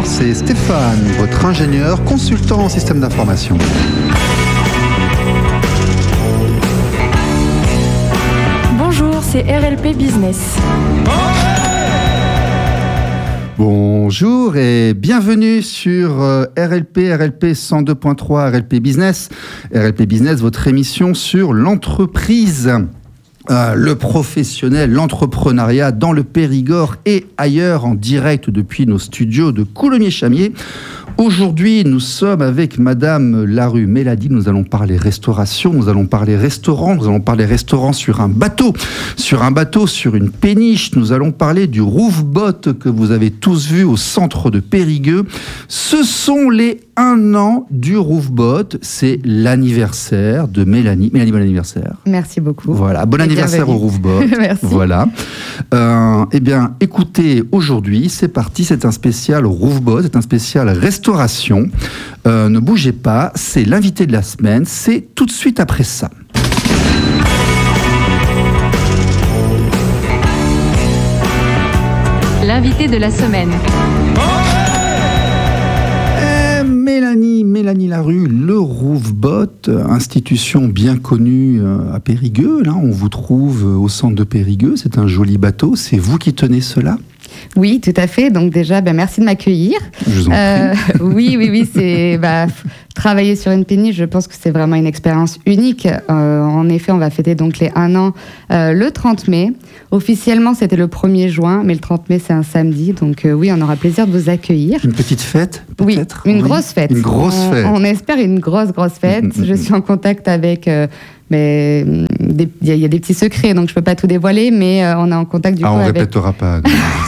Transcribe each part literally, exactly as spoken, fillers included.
c'est Stéphane, votre ingénieur, consultant en système d'information. Bonjour, c'est R L P Business. Bonjour et bienvenue sur euh, R L P, R L P cent deux point trois, R L P Business. R L P Business, votre émission sur l'entreprise. Euh, le professionnel, l'entrepreneuriat dans le Périgord et ailleurs en direct depuis nos studios de Coulommiers-Chamiers. Aujourd'hui, nous sommes avec Madame Larue Mélanie. Nous allons parler restauration, nous allons parler restaurant, nous allons parler restaurant sur un bateau, sur un bateau, sur une péniche. Nous allons parler du Roofbot que vous avez tous vu au centre de Périgueux. Ce sont les un an du Roofbot. C'est l'anniversaire de Mélanie. Mélanie, bon anniversaire. Merci beaucoup. Voilà, bon anniversaire au Roofbot. Merci. Voilà. Euh, eh bien, écoutez, aujourd'hui, c'est parti. C'est un spécial Roofbot, c'est un spécial restauration. Euh, ne bougez pas, c'est l'invité de la semaine. C'est tout de suite après ça. L'invité de la semaine. Mélanie, Mélanie Larue, le Roofbot, institution bien connue à Périgueux. Là, on vous trouve au centre de Périgueux. C'est un joli bateau. C'est vous qui tenez cela ? Oui, tout à fait. Donc déjà, ben, merci de m'accueillir. Je vous en euh, prie. oui, oui, oui. C'est bah, travailler sur une péniche. Je pense que c'est vraiment une expérience unique. Euh, en effet, on va fêter donc les un an euh, le trente mai. Officiellement, c'était le premier juin, mais le trente mai, c'est un samedi. Donc euh, oui, on aura plaisir de vous accueillir. Une petite fête, peut-être ? Oui, une oui. grosse fête. Une grosse on, fête. On espère une grosse, grosse fête. Je suis en contact avec... Euh, Mais il y, y a des petits secrets, donc je peux pas tout dévoiler, mais euh, on est en contact du ah, coup on avec... répétera pas.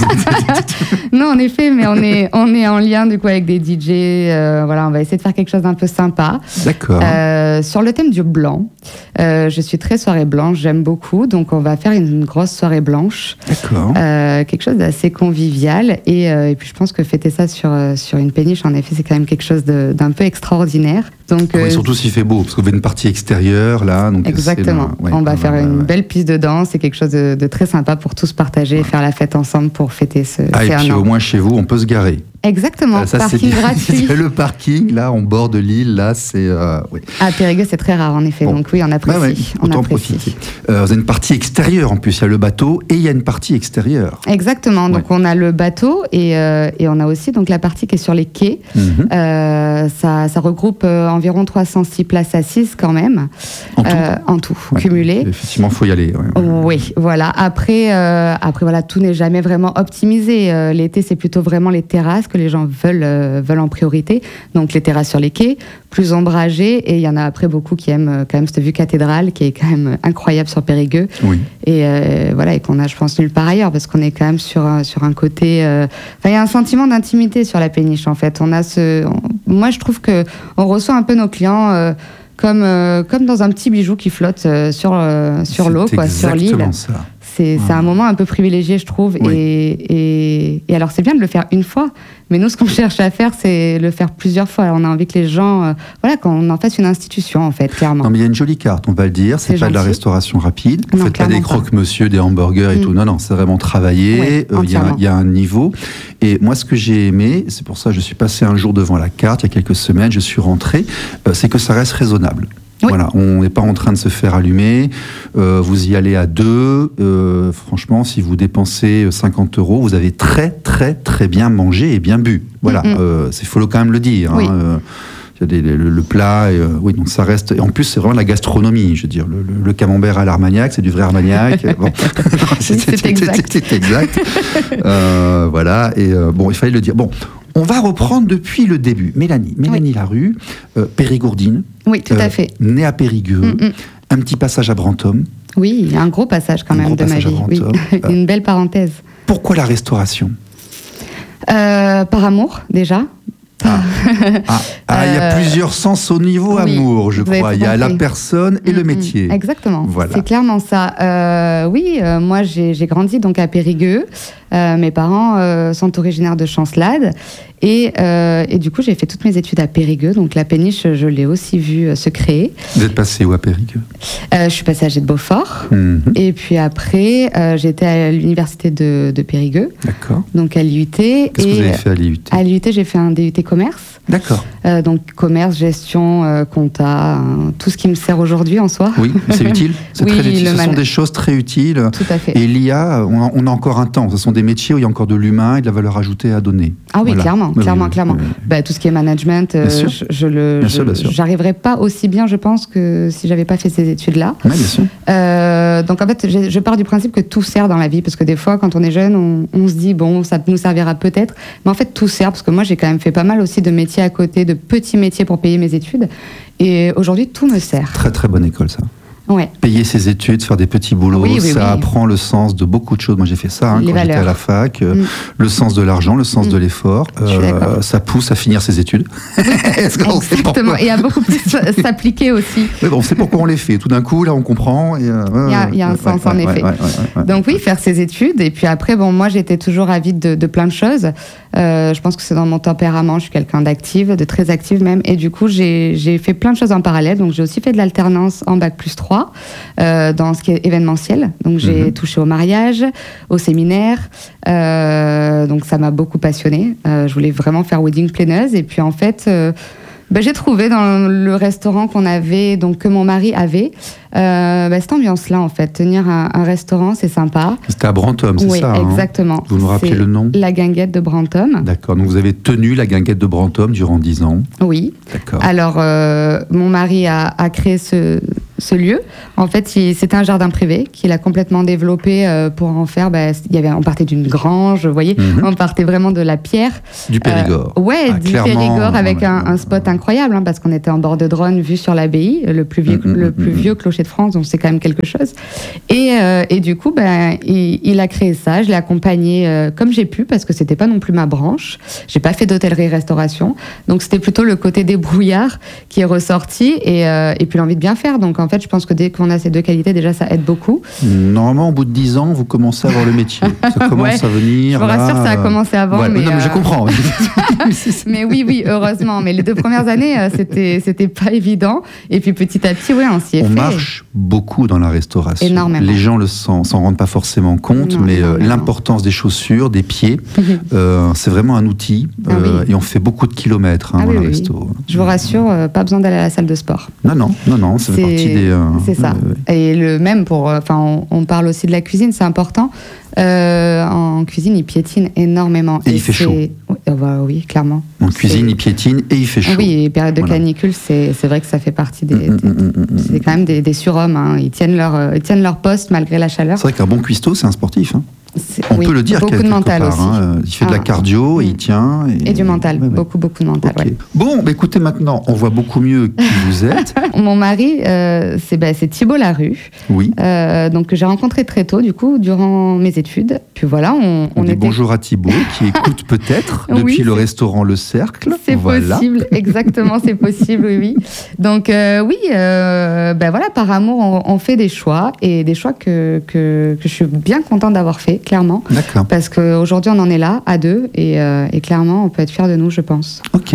Non, en effet, mais on est on est en lien du coup avec des D J. Euh, voilà, on va essayer de faire quelque chose d'un peu sympa. D'accord. Euh, sur le thème du blanc, euh, je suis très soirée blanche, j'aime beaucoup, donc on va faire une grosse soirée blanche. D'accord. Euh, quelque chose d'assez convivial et, euh, et puis je pense que fêter ça sur sur une péniche, en effet, c'est quand même quelque chose de, d'un peu extraordinaire. Donc ah oui, euh, surtout s'il fait beau, parce qu'on fait une partie extérieure là. Donc exactement. C'est, ouais, on va ouais, faire ouais, une ouais. belle piste de danse, c'est quelque chose de, de très sympa pour tous partager et faire la fête ensemble pour fêter ce. Ah, et ces puis un an. au moins chez vous, on peut se garer. Exactement, Euh, ça, parking c'est bien. gratuit. Le parking, là, en bord de l'île, là, c'est... Euh, oui. À Périgueux, c'est très rare, en effet. Bon. Donc oui, on apprécie. Ouais, ouais, on autant apprécie. profiter. Euh, vous avez une partie extérieure, en plus. Il y a le bateau et il y a une partie extérieure. Exactement. Donc Ouais. on a le bateau et, euh, et on a aussi donc la partie qui est sur les quais. Mhm. Euh, ça, ça regroupe euh, environ trois cent six places assises quand même. En tout Euh, en tout, Ouais. cumulé. Effectivement, il faut y aller. Ouais. Oui, voilà. Après, euh, après voilà, tout n'est jamais vraiment optimisé. Euh, l'été, c'est plutôt vraiment les terrasses que les gens veulent, euh, veulent en priorité. Donc les terrasses sur les quais, plus ombragées. Et il y en a après beaucoup qui aiment euh, quand même cette vue cathédrale qui est quand même incroyable sur Périgueux. Oui. Et euh, voilà, et qu'on a, je pense, nulle part ailleurs parce qu'on est quand même sur un, sur un côté. euh, Enfin, il y a un sentiment d'intimité sur la péniche en fait. On a ce. on- Moi, je trouve que on reçoit un peu nos clients. euh, Comme, euh, comme dans un petit bijou qui flotte euh, sur, euh, sur l'eau, C'est quoi, sur l'île. exactement ça. C'est c'est un moment un peu privilégié, je trouve. Oui. Et, et, et alors, c'est bien de le faire une fois, mais nous, ce qu'on cherche à faire, c'est le faire plusieurs fois. Alors, on a envie que les gens, euh, voilà, qu'on en fasse une institution, en fait, clairement. Non, mais il y a une jolie carte, on va le dire. C'est, C'est pas de la gentil. restauration rapide. Vous Non, faites pas des clairement pas. croque-monsieur, des hamburgers et Mm. tout. Non, non, c'est vraiment travaillé. Ouais, Euh, Il y a- entièrement. il y a un niveau. Et moi, ce que j'ai aimé, c'est pour ça que je suis passé un jour devant la carte, il y a quelques semaines, je suis rentré, euh, c'est que ça reste raisonnable. Oui. Voilà, on n'est pas en train de se faire allumer. Euh, vous y allez à deux. Euh, franchement, si vous dépensez cinquante euros, vous avez très, très, très bien mangé et bien bu. Voilà, Mm-mm. euh, c'est faut quand même le dire. Oui. Hein, euh, il y a des- le, le plat, et, euh, oui, donc ça reste. Et en plus, c'est vraiment la gastronomie. Je veux dire, le, le- le camembert à l'Armagnac, c'est du vrai Armagnac. Bon. c'est exact. C'est exact. Euh, voilà. Et euh, bon, il fallait le dire. Bon, on va reprendre depuis le début. Mélanie, Mélanie Larue, euh, Périgourdine. Oui, tout euh, à fait. Née à Périgueux. Mm-mm. Un petit passage à Brantôme. Oui, il y a un gros passage quand Un même gros de ma passage à vie. Oui. Brantôme. Une belle parenthèse. Pourquoi la restauration? Euh, par amour, déjà. Ah, ah, il y a Euh, plusieurs sens au niveau oui, amour, je vous avez crois. tout Il y a la compris. personne et le Mm, mm, métier. Exactement. Voilà. C'est clairement ça. Euh, oui, euh, moi j'ai j'ai grandi donc à Périgueux. Euh, mes parents euh, sont originaires de Chancelade. Et, euh, et du coup, j'ai fait toutes mes études à Périgueux. Donc la péniche, je l'ai aussi vue euh, se créer. Vous êtes passé où à Périgueux? euh, Je suis passée à Jet de Beaufort. Mmh. Et puis après, euh, j'étais à l'université de, de Périgueux. D'accord. Donc à l'I U T. Qu'est-ce et que vous avez fait à l'I U T? À l'I U T, j'ai fait un D U T commerce. D'accord. Euh, donc commerce, gestion, euh, compta, hein, tout ce qui me sert aujourd'hui en soi. Oui, c'est utile. C'est Oui, très utile. le Ce man- sont des choses très utiles. Tout à fait. Et l'I A, on a, on a encore un temps. Ce sont des métiers où il y a encore de l'humain et de la valeur ajoutée à donner. Ah oui, Voilà. clairement, Oui, clairement, oui, clairement. oui, oui. Bah, tout ce qui est management, euh, Bien sûr. je, je le, Bien je- sûr, bien sûr. j'arriverais pas aussi bien, je pense, que si j'avais pas fait ces études-là. Oui, bien sûr. Euh, donc en fait, je, je pars du principe que tout sert dans la vie, parce que des fois, quand on est jeune, on, on se dit bon, ça nous servira peut-être, mais en fait, tout sert, parce que moi, j'ai quand même fait pas mal aussi de métiers à côté, de petits métiers pour payer mes études, et aujourd'hui, tout me sert. Très très bonne école, ça. Ouais. Payer ses études, faire des petits boulots, Oui, oui, ça oui. apprend le sens de beaucoup de choses. Moi, j'ai fait ça hein, Les quand j'étais à valeurs. la fac. euh, Mm. Le sens de l'argent, le sens Mm. de l'effort. Je suis d'accord. ça pousse à finir ses études. Est-ce qu'on sait Exactement, pourquoi et à beaucoup plus s'appliquer aussi. Oui, bon, on sait pourquoi on les fait. Tout d'un coup, là, on comprend. Et, euh, Il y a- il y a un ouais, sens, ouais, en ouais, effet. ouais, ouais, ouais, ouais. Donc oui, faire ses études. Et puis après, bon, moi, j'étais toujours avide de, de plein de choses. Euh, je pense que c'est dans mon tempérament. Je suis quelqu'un d'active, de très active même. Et du coup, j'ai j'ai fait plein de choses en parallèle. Donc j'ai aussi fait de l'alternance en bac plus trois euh, dans ce qui est événementiel. Donc j'ai Mhm. touché au mariage, au séminaire. Euh, donc ça m'a beaucoup passionnée. Euh, je voulais vraiment faire wedding planneuse. Et puis en fait... euh, ben, j'ai trouvé dans le restaurant qu'on avait, donc que mon mari avait, euh, ben, cette ambiance-là en fait. Tenir un, un restaurant, c'est sympa. C'était à Brantôme, c'est Oui, ça hein exactement. Vous nous rappelez C'est le nom? La Guinguette de Brantôme. D'accord. Donc vous avez tenu la guinguette de Brantôme durant dix ans. Oui. D'accord. Alors, euh, mon mari a, a créé ce, ce lieu. En fait, il- c'était un jardin privé qu'il a complètement développé euh, pour en faire. Ben, il y avait, on partait d'une grange, vous voyez, Mhm. on partait vraiment de la pierre. Du Périgord. Euh, ouais, Ah, du clairement, Périgord avec ouais, un, ouais, un spot incroyable, hein, parce qu'on était en bord de Drône, vu sur l'abbaye, le plus vieux, Mm, mm, le mm, plus mm. vieux clocher de France, donc c'est quand même quelque chose. Et, euh, et du coup, ben, il, il a créé ça. Je l'ai accompagné euh, comme j'ai pu, parce que c'était pas non plus ma branche. J'ai pas fait d'hôtellerie-restauration, donc c'était plutôt le côté débrouillard qui est ressorti, et, euh, et puis l'envie de bien faire. Donc en fait, je pense que dès qu'on a ces deux qualités, déjà ça aide beaucoup. Normalement, au bout de dix ans, vous commencez à avoir le métier. Ça commence Ouais. à venir. Je vous rassure, là, ça a euh, commencé avant, voilà. mais, Non, mais je euh, comprends. Mais oui, oui, heureusement. Mais les deux premières années, euh, c'était, c'était pas évident. Et puis petit à petit, ouais, on s'y est On fait. marche beaucoup dans la restauration. Énormément. Les gens le s'en, s'en rendent pas forcément compte, Non, mais euh, énormément. l'importance des chaussures, des pieds, euh, c'est vraiment un outil. Ah euh, oui. Et on fait beaucoup de kilomètres hein, Ah dans oui, le oui, resto. Je vous rassure, euh, pas besoin d'aller à la salle de sport. Non, non, non, non, ça fait C'est- partie des. euh, c'est ça. euh, Et le même pour, euh, enfin, on, on parle aussi de la cuisine, c'est important. Euh, en cuisine, il piétine énormément. Et il fait c'est- chaud. Oui, euh, bah oui, clairement. En cuisine, C'est- il piétine et il fait chaud. Oui, et période de Voilà. canicule, c'est, c'est vrai que ça fait partie des. Mm, mm, des- mm, mm, mm. c'est quand même des, des surhommes. Hein. Ils tiennent leur, euh, ils tiennent leur poste malgré la chaleur. C'est vrai qu'un bon cuistot, c'est un sportif. hein. C'est- On oui, peut le dire beaucoup quelque de mental part, aussi. hein. Il fait de la Ah. cardio, et il tient. Et du mental, Ouais, ouais. beaucoup, beaucoup de mental. Ok. ouais. Bon, bah, écoutez, maintenant, on voit beaucoup mieux qui vous êtes. Mon mari, euh, c'est bah, c'est Thibault Larue, Oui. euh, donc que j'ai rencontré très tôt, du coup, durant mes études. Puis voilà, on, On, on dit était. bonjour à Thibault, qui écoute peut-être Oui, depuis le c'est- restaurant Le Cercle. C'est Voilà. possible, exactement, c'est possible, oui, oui. Donc euh, oui, euh, ben voilà, par amour, on, on fait des choix, et des choix que, que, que je suis bien contente d'avoir fait, clairement. D'accord. Parce qu'aujourd'hui, on en est là, à deux, et, euh, et clairement, on peut être fiers de nous, je pense. Ok.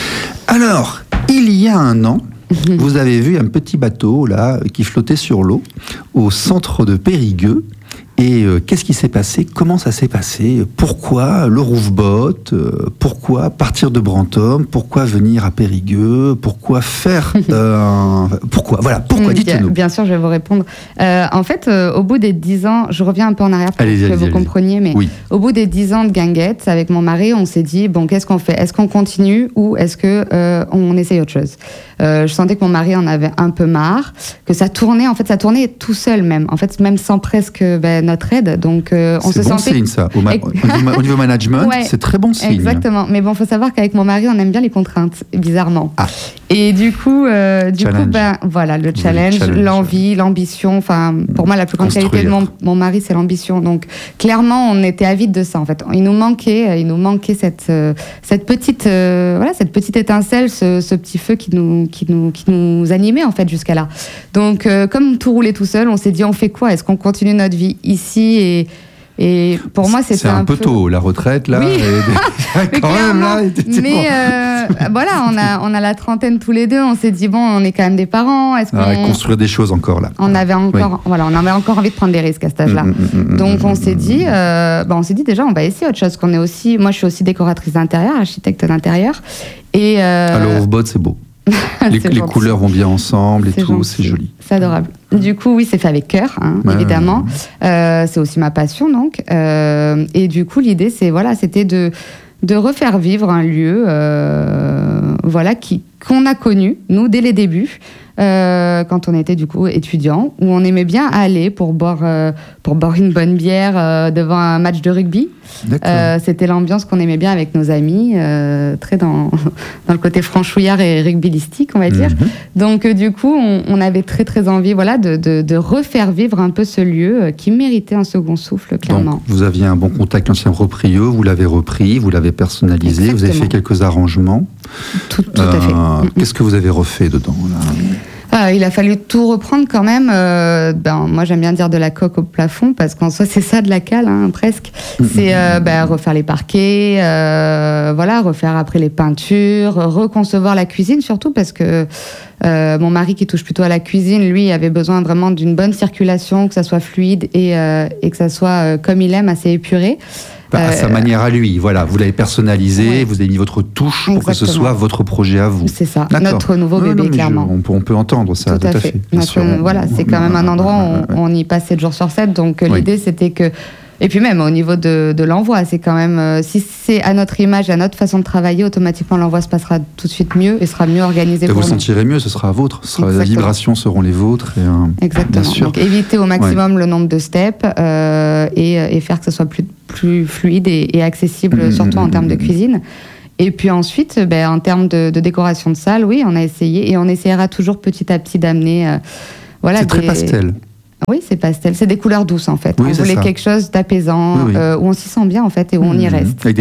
Alors, il y a un an, vous avez vu un petit bateau là qui flottait sur l'eau au centre de Périgueux. Et euh, qu'est-ce qui s'est passé? Comment ça s'est passé? Pourquoi le rouveboat? euh, Pourquoi partir de Brantôme? Pourquoi venir à Périgueux? Pourquoi faire euh, un- Pourquoi? Voilà, pourquoi? Mm, bien, Dites-nous. bien sûr, je vais vous répondre. Euh, en fait, euh, au bout des dix ans, je reviens un peu en arrière pour Allez-y, que allez-y, vous allez-y. compreniez, mais Oui. au bout des dix ans de guinguette, avec mon mari, on s'est dit, bon, qu'est-ce qu'on fait? Est-ce qu'on continue ou est-ce que euh, on essaye autre chose? Euh, je sentais que mon mari en avait un peu marre, que ça tournait, en fait, ça tournait tout seul même, en fait, même sans presque ben, notre aide. Donc, euh, on C'est se bon sentait... signe ça. Au, ma- au niveau, au niveau management, Ouais, c'est très bon signe. Exactement. Mais bon, faut savoir qu'avec mon mari, on aime bien les contraintes, bizarrement. Ah. Et du coup, euh, du Challenge. coup, ben voilà, le Oui, challenge, challenge. l'envie, l'ambition. Enfin, pour moi, la plus grande qualité de mon, mon mari, c'est l'ambition. Donc, clairement, on était avide de ça. En fait, il nous manquait, il nous manquait cette euh, cette petite euh, voilà, cette petite étincelle, ce, ce petit feu qui nous qui nous qui nous animait en fait jusqu'à là. Donc, euh, comme tout roulait tout seul, on s'est dit, on fait quoi? Est-ce qu'on continue notre vie ici et Et pour moi, c'était c'est un, un peu tôt, la retraite, là. Oui. Et... quand même, là, mais euh, voilà, on a, on a la trentaine tous les deux. On s'est dit, bon, on est quand même des parents. Est-ce qu'on... Ah, construire des choses encore, là. On avait encore, oui. voilà, on avait encore envie de prendre des risques à cet âge-là. Mmh, mmh, Donc, mmh, on s'est mmh, dit, euh, bah, on s'est dit déjà, on va essayer autre chose. Qu'on est aussi, moi, je suis aussi décoratrice d'intérieur, architecte d'intérieur. Et euh... alors, au bot, c'est beau. les, les couleurs vont bien ensemble et c'est tout, gentil. c'est joli. C'est adorable. Du coup, oui, c'est fait avec cœur, hein, ouais, évidemment. Ouais. Euh, c'est aussi ma passion, donc. Euh, et du coup, l'idée, c'est voilà, c'était de de refaire vivre un lieu, euh, voilà, qui qu'on a connu nous dès les débuts. Euh, quand on était du coup étudiant, où on aimait bien aller pour boire, euh, pour boire une bonne bière euh, devant un match de rugby. Euh, c'était l'ambiance qu'on aimait bien avec nos amis, euh, très dans, dans le côté franchouillard et rugbylistique, on va dire. Mm-hmm. Donc euh, du coup, on, on avait très très envie, voilà, de, de, de refaire vivre un peu ce lieu euh, qui méritait un second souffle, clairement. Donc, vous aviez un bon contact l'ancien propriétaire, vous l'avez repris, vous l'avez personnalisé, exactement. Vous avez fait quelques arrangements. Tout, tout euh, à fait. Mm-hmm. Qu'est-ce que vous avez refait dedans, là ? Ah, il a fallu tout reprendre quand même. Euh, ben, moi, j'aime bien dire de la coque au plafond parce qu'en soi, c'est ça de la cale, hein, presque. C'est euh, ben, refaire les parquets, euh, voilà, refaire après les peintures, reconcevoir la cuisine surtout parce que euh, mon mari qui touche plutôt à la cuisine, lui, avait besoin vraiment d'une bonne circulation, que ça soit fluide et, euh, et que ça soit euh, comme il aime, assez épuré. Bah, à euh, sa manière à lui, voilà. Vous l'avez personnalisé, ouais. Vous avez mis votre touche pour Exactement. Que ce soit votre projet à vous. C'est ça, D'accord. notre nouveau bébé, non, clairement. Je, on, peut, on peut entendre ça, tout, tout à fait. fait. Notre, sûr, voilà, on, c'est quand même un endroit où on, on y passe sept jours sur sept, donc oui. L'idée c'était que... Et puis même au niveau de, de l'envoi, c'est quand même... Euh, si c'est à notre image, à notre façon de travailler, automatiquement l'envoi se passera tout de suite mieux et sera mieux organisé. Et pour vous nous. sentirez mieux, ce sera vôtre. Ce sera, les vibrations seront les vôtres. Et, euh, Exactement. Bien sûr. Donc éviter au maximum ouais. le nombre de steps euh, et, et faire que ce soit plus, plus fluide et, et accessible, mmh, surtout mmh, en termes mmh. de cuisine. Et puis ensuite, ben, en termes de, de décoration de salle, oui, on a essayé et on essaiera toujours petit à petit d'amener... Euh, voilà, c'est des... très pastel. Oui, c'est pastel. C'est des couleurs douces, en fait. Oui, on voulait ça. quelque chose d'apaisant, oui, oui. euh, où on s'y sent bien, en fait, et où mmh, on y reste.